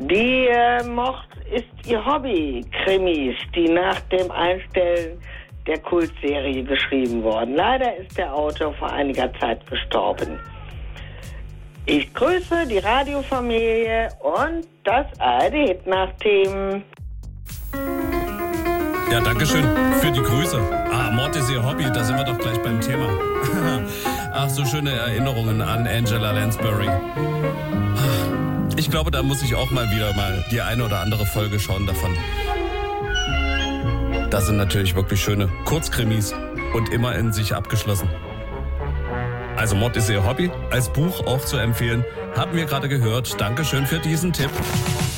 Die ist ihr Hobby, Krimis, die nach dem Einstellen der Kultserie geschrieben wurden. Leider ist der Autor vor einiger Zeit gestorben. Ich grüße die Radiofamilie und das ARD nach Themen. Ja, danke schön für die Grüße. Mord ist ihr Hobby, da sind wir doch gleich beim Thema. Ach, so schöne Erinnerungen an Angela Lansbury. Ich glaube, da muss ich auch mal wieder die eine oder andere Folge schauen davon. Das sind natürlich wirklich schöne Kurzkrimis und immer in sich abgeschlossen. Also Mord ist ihr Hobby, als Buch auch zu empfehlen, haben wir gerade gehört. Dankeschön für diesen Tipp.